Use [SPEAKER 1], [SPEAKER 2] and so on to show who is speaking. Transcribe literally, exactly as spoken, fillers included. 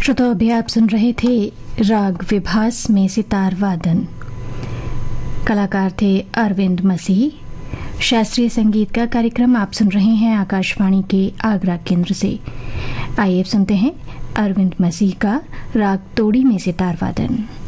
[SPEAKER 1] श्रोता अभी आप सुन रहे थे राग विभास में सितार वादन। कलाकार थे अरविंद मसीह। शास्त्रीय संगीत का कार्यक्रम आप सुन रहे हैं आकाशवाणी के आगरा केंद्र से। आइए सुनते हैं अरविंद मसीह का राग तोड़ी में सितार वादन।